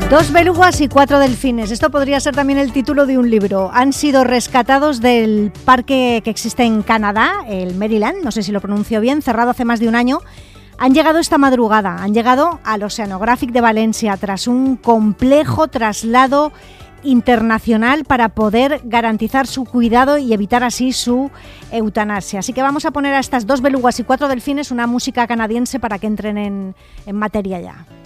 Dos belugas y 4 delfines. Esto podría ser también el título de un libro. Han sido rescatados del parque que existe en Canadá, el Maryland, no sé si lo pronuncio bien, cerrado hace más de un año. Han llegado esta madrugada, han llegado al Oceanographic de Valencia tras un complejo traslado internacional para poder garantizar su cuidado y evitar así su eutanasia. Así que vamos a poner a estas 2 belugas y 4 delfines una música canadiense para que entren en materia ya.